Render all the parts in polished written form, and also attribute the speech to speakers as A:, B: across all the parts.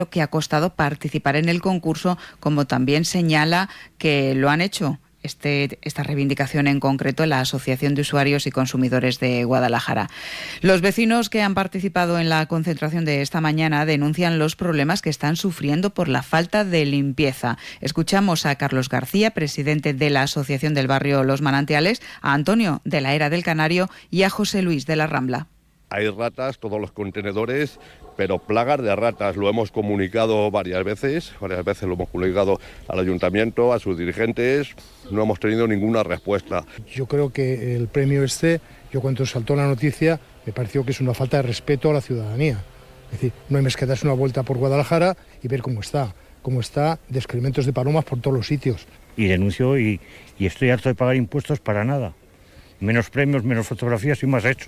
A: que ha costado participar en el concurso, como también señala que lo han hecho esta reivindicación en concreto en la Asociación de Usuarios y Consumidores de Guadalajara. Los vecinos que han participado en la concentración de esta mañana denuncian los problemas que están sufriendo por la falta de limpieza. Escuchamos a Carlos García, presidente de la Asociación del Barrio Los Manantiales, a Antonio de la Era del Canario y a José Luis de la Rambla.
B: Hay ratas, todos los contenedores, pero plagas de ratas. Lo hemos comunicado varias veces lo hemos comunicado al ayuntamiento, a sus dirigentes, no hemos tenido ninguna respuesta.
C: Yo creo que el premio yo cuando saltó la noticia, me pareció que es una falta de respeto a la ciudadanía. Es decir, no hay más que darse una vuelta por Guadalajara y ver cómo está de excrementos de palomas por todos los sitios.
D: Y denuncio y estoy harto de pagar impuestos para nada. Menos premios, menos fotografías y más hechos.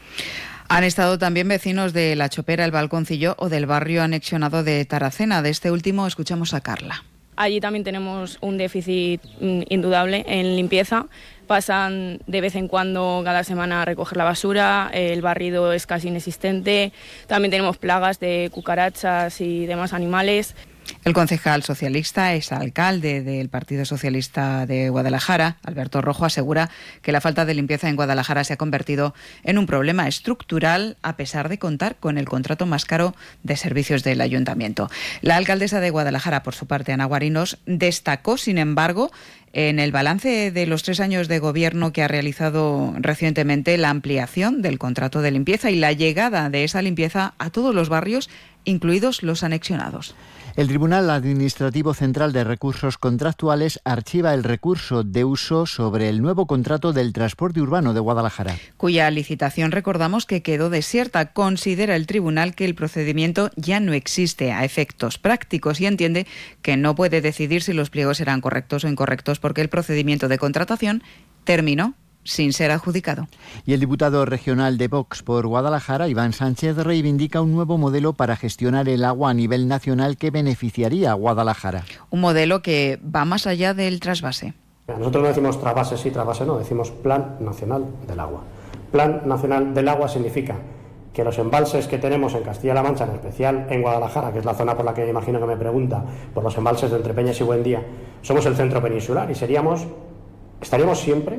A: Han estado también vecinos de La Chopera, El Balconcillo o del barrio anexionado de Taracena. De este último escuchamos a Carla.
E: Allí también tenemos un déficit indudable en limpieza. Pasan de vez en cuando, cada semana, a recoger la basura, el barrido es casi inexistente. También tenemos plagas de cucarachas y demás animales.
A: El concejal socialista, es alcalde del Partido Socialista de Guadalajara, Alberto Rojo, asegura que la falta de limpieza en Guadalajara se ha convertido en un problema estructural a pesar de contar con el contrato más caro de servicios del ayuntamiento. La alcaldesa de Guadalajara, por su parte, Ana Guarinos, destacó, sin embargo, en el balance de los 3 años de gobierno que ha realizado recientemente, la ampliación del contrato de limpieza y la llegada de esa limpieza a todos los barrios, incluidos los anexionados.
F: El Tribunal Administrativo Central de Recursos Contractuales archiva el recurso de uso sobre el nuevo contrato del transporte urbano de Guadalajara,
A: cuya licitación, recordamos, que quedó desierta. Considera el tribunal que el procedimiento ya no existe a efectos prácticos y entiende que no puede decidir si los pliegos eran correctos o incorrectos porque el procedimiento de contratación terminó sin ser adjudicado.
F: Y el diputado regional de Vox por Guadalajara, Iván Sánchez, reivindica un nuevo modelo para gestionar el agua a nivel nacional que beneficiaría a Guadalajara.
A: Un modelo que va más allá del trasvase.
G: Nosotros no decimos trasvase sí, trasvase no, decimos Plan Nacional del Agua. Plan Nacional del Agua significa que los embalses que tenemos en Castilla-La Mancha, en especial en Guadalajara, que es la zona por la que imagino que me pregunta, por los embalses de Entrepeñas y Buendía, somos el centro peninsular y estaríamos siempre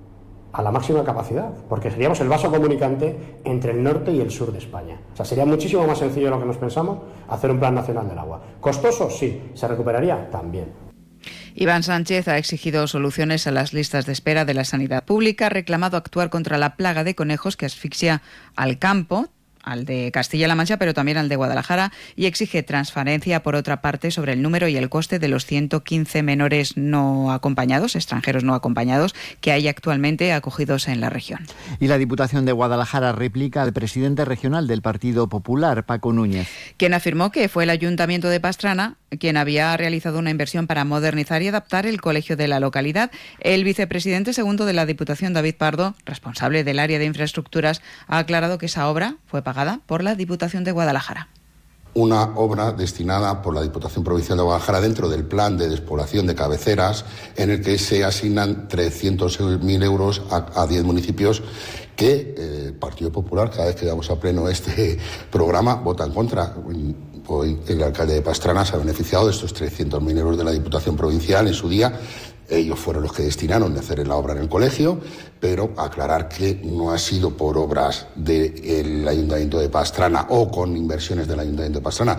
G: a la máxima capacidad, porque seríamos el vaso comunicante entre el norte y el sur de España. O sea, sería muchísimo más sencillo de lo que nos pensamos hacer un Plan Nacional del Agua. ¿Costoso? Sí. ¿Se recuperaría? También.
A: Iván Sánchez ha exigido soluciones a las listas de espera de la sanidad pública, ha reclamado actuar contra la plaga de conejos que asfixia al campo, al de Castilla-La Mancha, pero también al de Guadalajara, y exige transparencia, por otra parte, sobre el número y el coste de los 115 menores no acompañados, extranjeros no acompañados, que hay actualmente acogidos en la región.
F: Y la Diputación de Guadalajara replica al presidente regional del Partido Popular, Paco Núñez,
A: quien afirmó que fue el Ayuntamiento de Pastrana quien había realizado una inversión para modernizar y adaptar el colegio de la localidad. El vicepresidente segundo de la Diputación, David Pardo, responsable del área de infraestructuras, ha aclarado que esa obra fue pagada por la Diputación de Guadalajara.
H: Una obra destinada por la Diputación Provincial de Guadalajara dentro del plan de despoblación de cabeceras, en el que se asignan 300.000 euros a 10 municipios que el Partido Popular, cada vez que damos a pleno este programa, vota en contra. Hoy el alcalde de Pastrana se ha beneficiado de estos 300.000 euros de la Diputación Provincial en su día. Ellos fueron los que destinaron de hacer la obra en el colegio, pero aclarar que no ha sido por obras del Ayuntamiento de Pastrana o con inversiones del Ayuntamiento de Pastrana.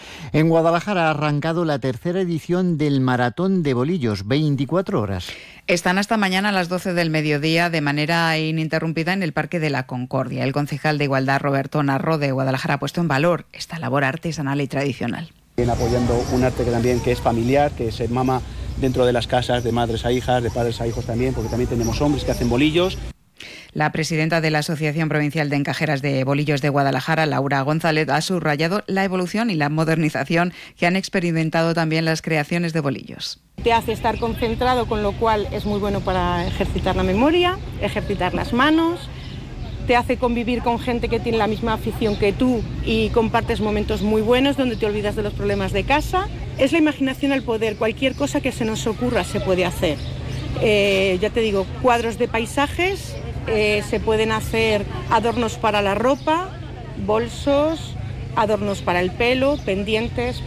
F: En Guadalajara ha arrancado la tercera edición del Maratón de Bolillos, 24 horas.
A: Están hasta mañana a las 12 del mediodía de manera ininterrumpida en el Parque de la Concordia. El concejal de Igualdad, Roberto Narro, de Guadalajara, ha puesto en valor esta labor artesanal y tradicional.
I: Apoyando un arte que es familiar, que se mama dentro de las casas de madres a hijas, de padres a hijos también, porque también tenemos hombres que hacen bolillos.
A: La presidenta de la Asociación Provincial de Encajeras de Bolillos de Guadalajara, Laura González, ha subrayado la evolución y la modernización que han experimentado también las creaciones de bolillos.
J: Te hace estar concentrado, con lo cual es muy bueno para ejercitar la memoria, ejercitar las manos. Te hace convivir con gente que tiene la misma afición que tú y compartes momentos muy buenos donde te olvidas de los problemas de casa. Es la imaginación el poder, cualquier cosa que se nos ocurra se puede hacer. Ya te digo, cuadros de paisajes, se pueden hacer adornos para la ropa, bolsos, adornos para el pelo, pendientes,